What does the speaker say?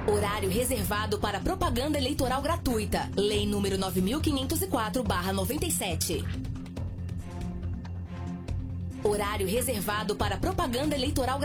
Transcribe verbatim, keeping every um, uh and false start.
Horário reservado para propaganda eleitoral gratuita. Lei número nove mil quinhentos e quatro barra noventa e sete. Horário reservado para propaganda eleitoral gratuita.